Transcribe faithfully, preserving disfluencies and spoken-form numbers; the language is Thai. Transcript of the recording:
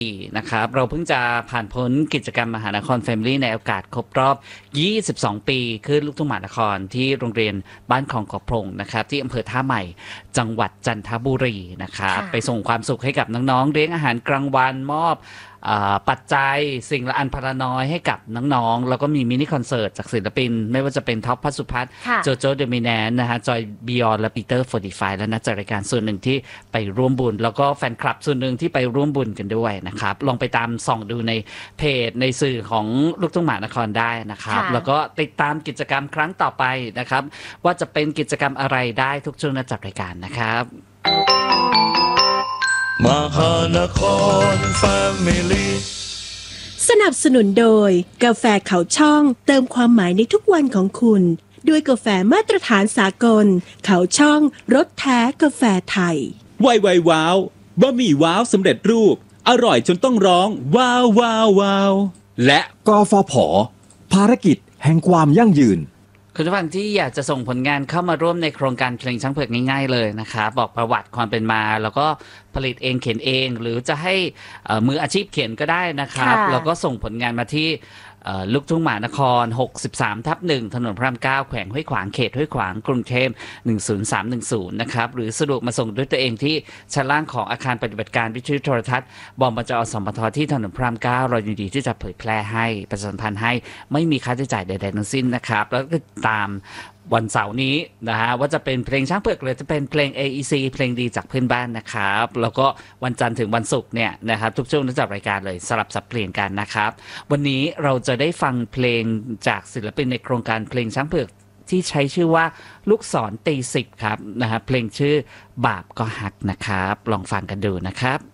นะครับเราเพิ่งจะผ่านพ้นกิจกรรมมหานครแฟมิลี่ในโอกาสครบรอบยี่สิบสองปีขึ้นลูกทุ่งมหานครที่โรงเรียนบ้านคลองกระพงนะครับที่อำเภอท่าใหม่จังหวัดจันทบุรีนะครับไปส่งความสุขให้กับน้องๆเลี้ยงอาหารกลางวันมอบปัจจัยสิ่งละอันพละน้อยให้กับน้องๆแล้วก็มีมินิคอนเสิร์ตจากศิลปินไม่ว่าจะเป็นท็อปพัสุพัฒน์โจโจเดมิแนนนะฮะจอยบิยอนและปีเตอร์โฟร์ตี้ไฟและนักจัดรายการส่วนหนึ่งที่ไปร่วมบุญแล้วก็แฟนคลับส่วนหนึ่งที่ไปร่วมบุญกันด้วยนะครับลองไปตามส่องดูในเพจในสื่อของลูกทุ่งมหานครได้นะครับแล้วก็ติดตามกิจกรรมครั้งต่อไปนะครับว่าจะเป็นกิจกรรมอะไรได้ทุกช่วงนักจัดรายการนะครับมหานครแฟมิลี่สนับสนุนโดยกาแฟเขาช่องเติมความหมายในทุกวันของคุณด้วยกาแฟมาตรฐานสากลเขาช่องรสแท้กาแฟไทยไวไวว้าวบะหมี่ว้าวสำเร็จรูปอร่อยจนต้องร้องว้าวว้าวว้าวและกฟผ.ภารกิจแห่งความยั่งยืนคุณผู้ฟังที่อยากจะส่งผลงานเข้ามาร่วมในโครงการเพลงช้างเผือกง่ายๆเลยนะคะบอกประวัติความเป็นมาแล้วก็ผลิตเองเขียนเองหรือจะให้มืออาชีพเขียนก็ได้นะครับแล้วก็ส่งผลงานมาที่ลูกทุ่งมหานครหกสิบสามทับหนึ่งถนนพระรามเก้าแขวงห้วยขวางเขตห้วยขวางกรุงเทพหนึ่งศูนย์สามหนึ่งศูนย์นะครับหรือสะดวกมาส่งด้วยตัวเองที่ชั้นล่างของอาคารปฏิบัติการวิทยุโทรทัศน์บมจ.สมท.ที่ถนนพระรามเก้าเรายินดีที่จะเผยแพร่ให้ประชาสัมพันธ์ให้ไม่มีค่าใช้จ่ายใดๆทั้งสิ้นนะครับแล้วก็ตามวันเสาร์นี้นะฮะว่าจะเป็นเพลงช้างเผือกหรือจะเป็นเพลง เอ อี ซี เพลงดีจากเพื่อนบ้านนะครับแล้วก็วันจันทร์ถึงวันศุกร์เนี่ยนะครับทุกช่วงนักจัดรายการเลยสลับสับเปลี่ยนกันนะครับวันนี้เราจะได้ฟังเพลงจากศิลปินในโครงการเพลงช้างเผือกที่ใช้ชื่อว่าลูกศรตีสิบครับนะฮะเพลงชื่อบาปก็หักนะครับลองฟังกันดูนะครับ